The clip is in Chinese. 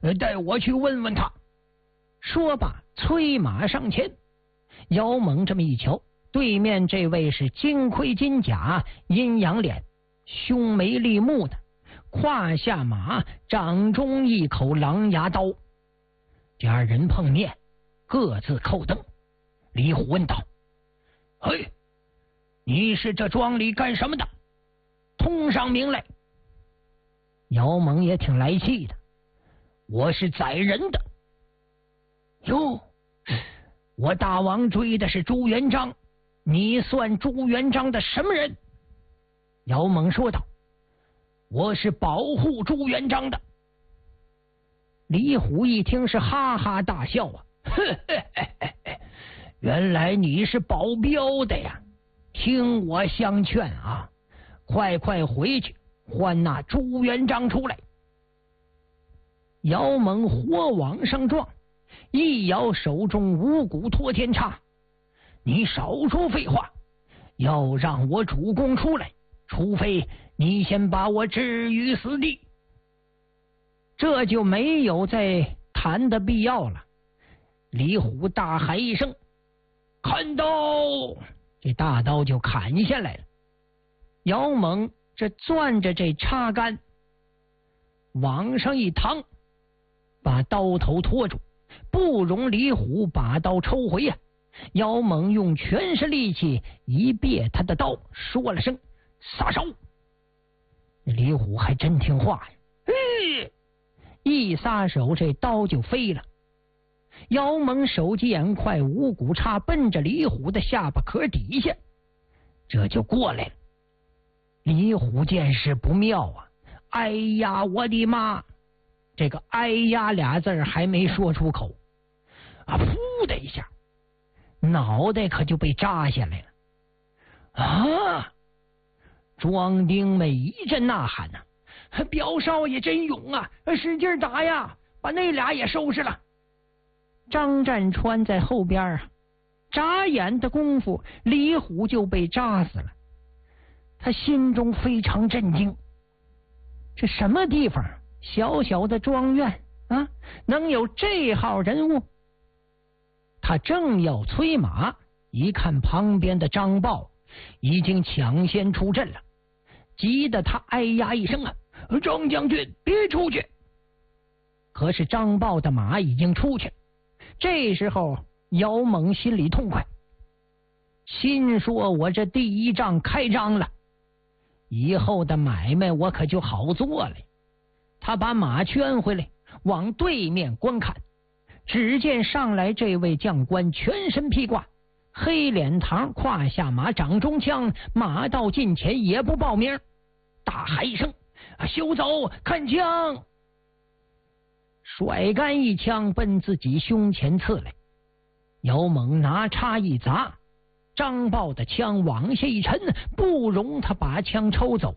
带我去问问他。说罢，催马上前。姚猛这么一瞧，对面这位是金盔金甲、阴阳脸、凶眉立目的，胯下马，掌中一口狼牙刀。这二人碰面，各自扣灯。李虎问道：“嘿，你是这庄里干什么的？通上名来。”姚猛也挺来气的：“我是宰人的。”哟，我大王追的是朱元璋，你算朱元璋的什么人？姚猛说道：“我是保护朱元璋的。”李虎一听是哈哈大笑啊，原来你是保镖的呀！听我相劝啊，快快回去唤那朱元璋出来。姚猛火往上撞，一摇手中五谷托天叉：“你少说废话，要让我主公出来，除非你先把我置于死地。”这就没有再谈的必要了。李虎大喊一声：“砍刀！”这大刀就砍下来了。姚猛这攥着这叉杆，往上一趟，把刀头拖住，不容李虎把刀抽回呀。姚猛用全身力气一别他的刀，说了声“撒手”。李虎还真听话呀，一撒手，这刀就飞了。姚猛手疾眼快，五谷叉奔着李虎的下巴壳底下，这就过来了。李虎见势不妙啊，哎呀，我的妈！这个哎呀俩字还没说出口啊，噗的一下，脑袋可就被扎下来了啊！庄丁们一阵呐喊呐：“表少爷真勇啊，使劲打呀，把那俩也收拾了。”张占川在后边啊，眨眼的功夫，李虎就被扎死了。他心中非常震惊，这什么地方？小小的庄院啊，能有这号人物？他正要催马，一看旁边的张豹已经抢先出阵了，急得他哎呀一声啊：“张将军，别出去！”可是张豹的马已经出去。这时候姚猛心里痛快，心说：“我这第一仗开张了，以后的买卖我可就好做了。”他把马圈回来，往对面观看。只见上来这位将官全身披挂，黑脸膛，胯下马，掌中枪，马到近前也不报名，大喊一声：“休走，看枪！”甩杆一枪奔自己胸前刺来。姚猛拿叉一砸，张豹的枪往下一沉，不容他把枪抽走。